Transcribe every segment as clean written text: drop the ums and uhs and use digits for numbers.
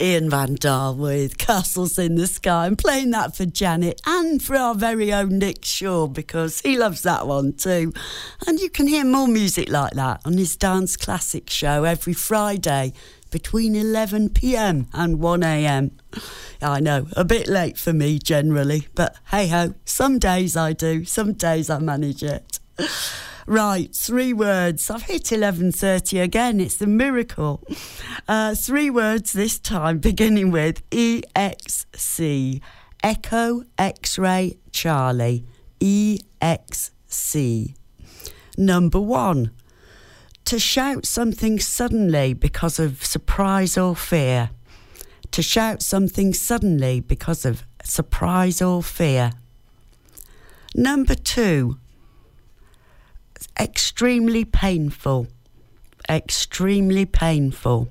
Ian Van Dahl with Castles in the Sky. I'm playing that for Janet and for our very own Nick Shaw because he loves that one too. And you can hear more music like that on his Dance Classic show every Friday between 11 p.m. and 1 a.m. I know, a bit late for me generally, but hey-ho, some days I do, some days I manage it. Right, 3 words. I've hit 11:30 again. It's a miracle. 3 words this time, beginning with EXC. Echo, X-ray, Charlie. EXC. Number 1. To shout something suddenly because of surprise or fear. To shout something suddenly because of surprise or fear. Number 2. Extremely painful. Extremely painful.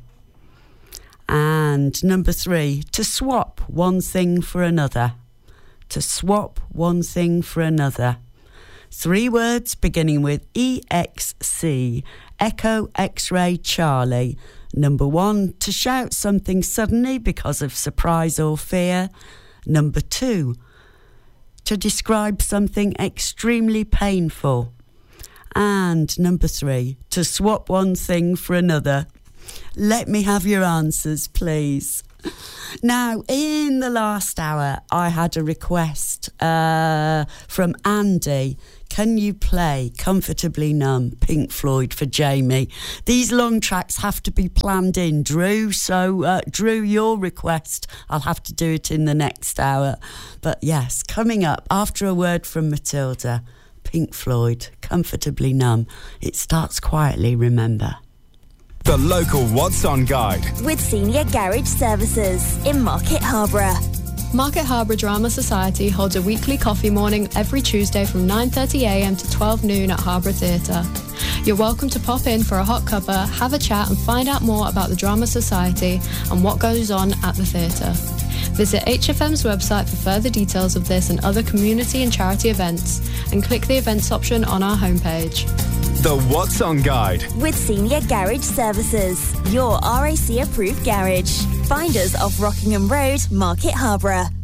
And number 3, to swap one thing for another. To swap one thing for another. 3 words beginning with EXC. Echo, X-ray, Charlie. Number 1, to shout something suddenly because of surprise or fear. Number 2, to describe something extremely painful. And number 3, to swap one thing for another. Let me have your answers, please. Now, in the last hour, I had a request from Andy. Can you play Comfortably Numb, Pink Floyd, for Jamie? These long tracks have to be planned in, Drew. So, Drew, your request, I'll have to do it in the next hour. But yes, coming up after a word from Matilda, Pink Floyd, Comfortably Numb. It starts quietly, remember. The local What's On guide. With Senior Garage Services in Market Harborough. Market Harborough Drama Society holds a weekly coffee morning every Tuesday from 9:30am to 12 noon at Harborough Theatre. You're welcome to pop in for a hot cuppa, have a chat and find out more about the Drama Society and what goes on at the theatre. Visit HFM's website for further details of this and other community and charity events and click the events option on our homepage. The What's On guide. With Senior Garage Services, your RAC approved garage. Find us off Rockingham Road, Market Harborough.